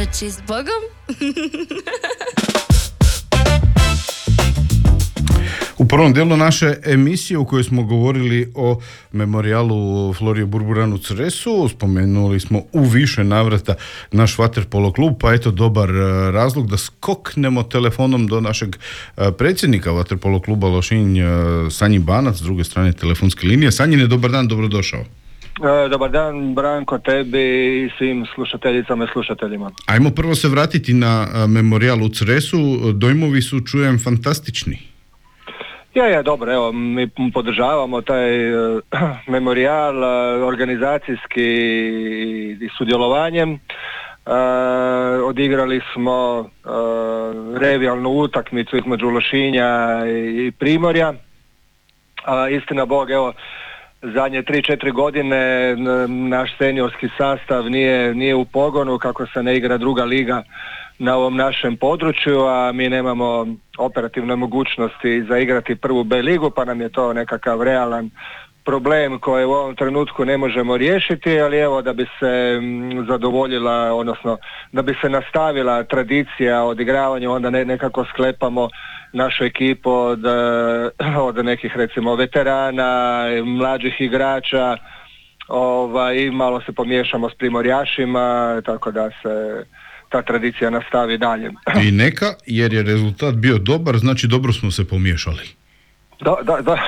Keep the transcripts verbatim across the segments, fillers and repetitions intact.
noći s Bogom. U prvom dijelu naše emisije u kojoj smo govorili o memorijalu Floriju Burburanu Cresu, spomenuli smo u više navrata naš vaterpolo klub, pa eto dobar razlog da skoknemo telefonom do našeg predsjednika vaterpolo kluba Lošinj, Sanji Banac, s druge strane telefonske linije. Sanjine, dobar dan, dobrodošao. Dobar dan, Branko, tebi i svim slušateljicama i slušateljima. Ajmo prvo se vratiti na memorijal u Cresu. Dojmovi su, čujem, fantastični. Ja, ja, dobro, evo, mi podržavamo taj uh, memorijal uh, organizacijski i sudjelovanjem. Uh, odigrali smo uh, revijalnu utakmicu između Lošinja i, i Primorja. Uh, istina Bog, evo, zadnje tri četiri godine naš seniorski sastav nije, nije u pogonu kako se ne igra druga liga na ovom našem području, a mi nemamo operativne mogućnosti za igrati prvu B ligu, pa nam je to nekakav realan problem koji u ovom trenutku ne možemo riješiti, ali evo da bi se zadovoljila, odnosno da bi se nastavila tradicija odigravanja, onda ne, nekako sklepamo našu ekipu od, od nekih recimo veterana, mlađih igrača, ovaj, i malo se pomiješamo s primorjašima, tako da se ta tradicija nastavi dalje. I neka, jer je rezultat bio dobar, znači dobro smo se pomiješali. Da, da, da.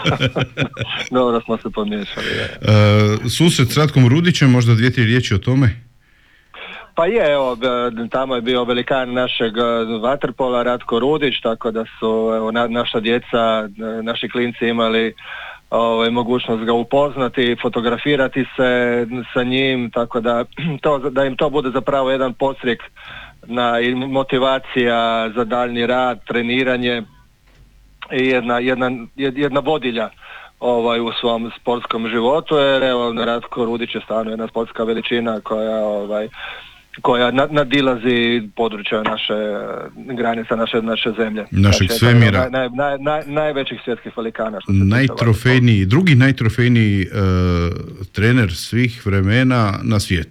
Dobro smo se pomiješali. Uh, susret s Ratkom Rudićem, možda dvije, tri riječi o tome? Pa je, evo, tamo je bio velikan našeg vaterpola, Ratko Rudić, tako da su evo, na, naša djeca, naši klinci imali ovaj, mogućnost ga upoznati, fotografirati se sa njim, tako da, to, da im to bude zapravo jedan podstrijek na motivacija za daljnji rad, treniranje i jedna, jedna, jedna vodilja ovaj, u svom sportskom životu, jer evo Ratko Rudić je stvarno jedna sportska veličina koja ovaj, koja nadilazi područja naše granica, naše, naše zemlje. Našeg znači, svemira. Naj, naj, naj, najvećih svjetskih velikana. Najtrofejniji, drugi najtrofejniji uh, trener svih vremena na svijetu.